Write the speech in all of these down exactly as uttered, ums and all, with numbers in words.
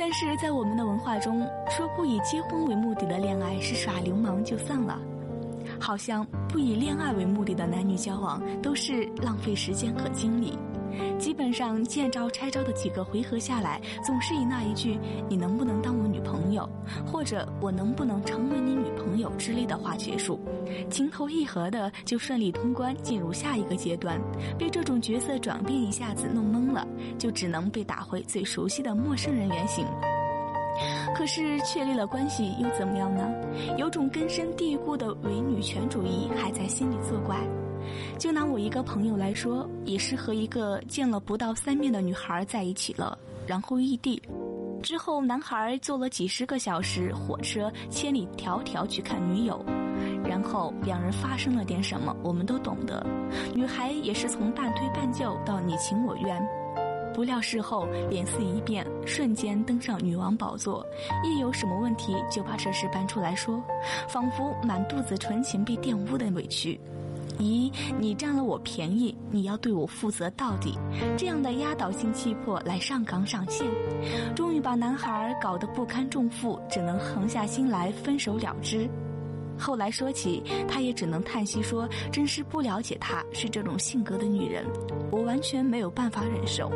但是在我们的文化中，说不以结婚为目的的恋爱是耍流氓就算了，好像不以恋爱为目的的男女交往都是浪费时间和精力。基本上见招拆招的几个回合下来，总是以那一句你能不能当我女朋友，或者我能不能成为你女朋友之类的话结束，情投意合的就顺利通关进入下一个阶段。被这种角色转变一下子弄懵了，就只能被打回最熟悉的陌生人原型。可是确立了关系又怎么样呢？有种根深蒂固的伪女权主义还在心里作怪。就拿我一个朋友来说，也是和一个见了不到三面的女孩在一起了，然后异地之后，男孩坐了几十个小时火车千里迢迢去看女友，然后两人发生了点什么我们都懂得，女孩也是从半推半就到你情我愿，不料事后脸色一变，瞬间登上女王宝座，一有什么问题就把这事搬出来说，仿佛满肚子纯情被玷污的委屈。咦，你占了我便宜，你要对我负责到底，这样的压倒性气魄来上纲上线，终于把男孩搞得不堪重负，只能横下心来分手了之。后来说起，他也只能叹息说，真是不了解她是这种性格的女人，我完全没有办法忍受。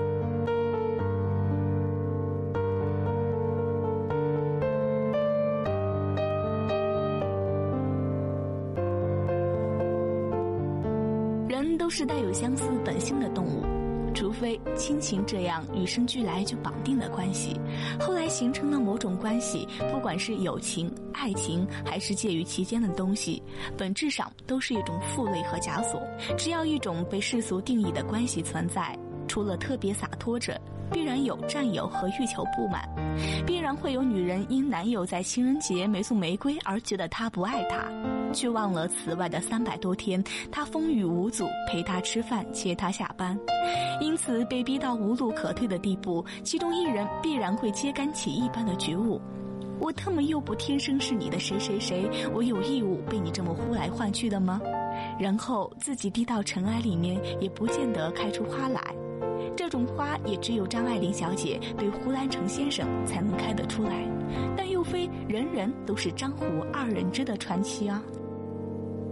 人都是带有相似本性的动物，除非亲情这样与生俱来就绑定的关系，后来形成了某种关系，不管是友情、爱情还是介于其间的东西，本质上都是一种负累和枷锁。只要一种被世俗定义的关系存在，除了特别洒脱者，必然有占有和欲求不满，必然会有女人因男友在情人节没送玫瑰而觉得他不爱她，却忘了此外的三百多天他风雨无阻陪她吃饭接她下班，因此被逼到无路可退的地步，其中一人必然会揭竿起义般的觉悟，我特么又不天生是你的谁谁谁，我有义务被你这么呼来唤去的吗？然后自己低到尘埃里面，也不见得开出花来，这种花也只有张爱玲小姐对胡兰成先生才能开得出来，但又非人人都是张胡二人之的传奇啊。